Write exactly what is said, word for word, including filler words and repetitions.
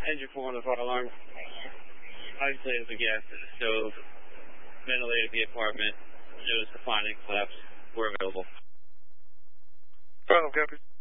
Engine four on the fire alarm. Isolated the gas to the stove. Ventilated the apartment. Notice the finding collapse. We're available. Final copy.